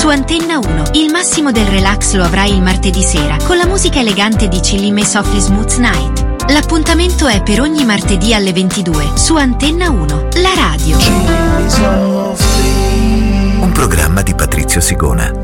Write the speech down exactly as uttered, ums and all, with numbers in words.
Su Antenna uno, il massimo del relax lo avrai il martedì sera con la musica elegante di Chillim e Softly Smooth Night. L'appuntamento è per ogni martedì alle ventidue su Antenna uno, la radio. Un programma di Patrizio Sigona.